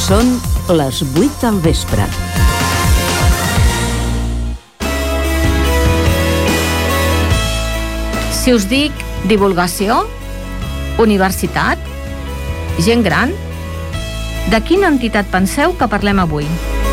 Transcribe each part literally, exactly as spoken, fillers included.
Són les vuit del vespre. Si us dic divulgació, universitat, gent gran, de quina entitat penseu que parlem avui?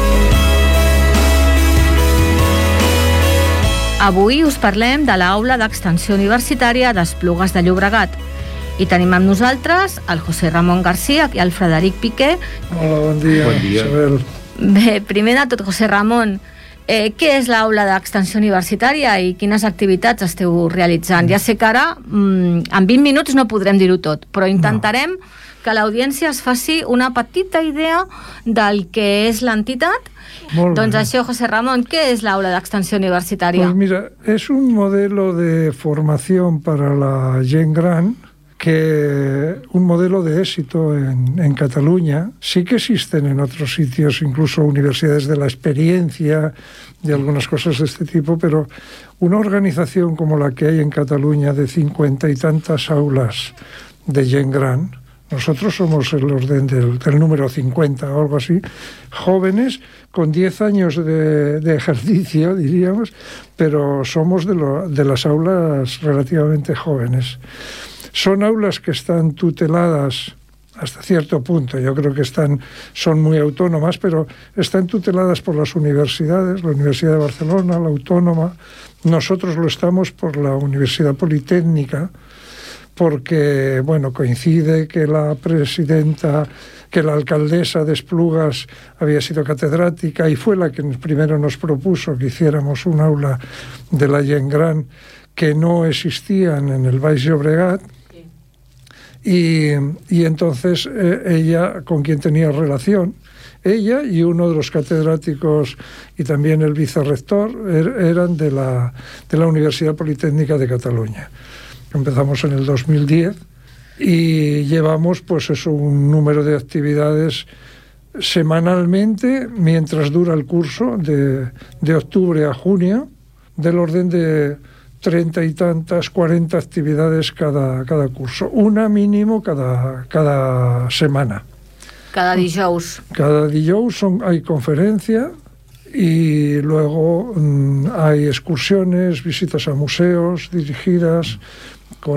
Avui us parlem de l'Aula d'Extensió Universitària d'Esplugues de Llobregat. I tenim amb nosaltres el José Ramón García i el Frederic Piqué. Hola, bon dia, bon dia. Isabel. Bé, primer de tot, José Ramón, eh, què és l'Aula d'Extensió Universitària i quines activitats esteu realitzant? Ja sé que ara, mm, en vint minuts no podrem dir-ho tot, però intentarem no. que l'audiència es faci una petita idea del que és l'entitat. Molt Doncs bé. això, José Ramón, ¿qué es la Aula de Extensión Universitaria? Pues mira, es un modelo de formación para la gent gran, que un modelo de éxito en, en Cataluña. Sí que existen en otros sitios, incluso universidades de la experiencia y algunas cosas de este tipo, pero una organización como la que hay en Cataluña de cincuenta y tantas aulas de gent gran, nosotros somos el orden del, del número cincuenta o algo así, jóvenes con diez años de, de ejercicio, diríamos, pero somos de, lo, de las aulas relativamente jóvenes. Son aulas que están tuteladas hasta cierto punto, yo creo que están, son muy autónomas, pero están tuteladas por las universidades, la Universidad de Barcelona, la Autónoma. Nosotros lo estamos por la Universidad Politécnica, porque, bueno, coincide que la presidenta, que la alcaldesa de Esplugas había sido catedrática y fue la que primero nos propuso que hiciéramos un aula de la gent gran que no existían en el Baix Llobregat. Y, y entonces eh, ella, con quien tenía relación, ella y uno de los catedráticos y también el vicerrector er, eran de la, de la Universidad Politécnica de Cataluña. Empezamos en el dos mil diez y llevamos pues eso, un número de actividades semanalmente mientras dura el curso, de, de octubre a junio, del orden de treinta y tantas, cuarenta actividades cada, cada curso, una mínimo cada, cada semana. Cada dijous. Cada dijous son, hay conferencia y luego mmm, hay excursiones, visitas a museos dirigidas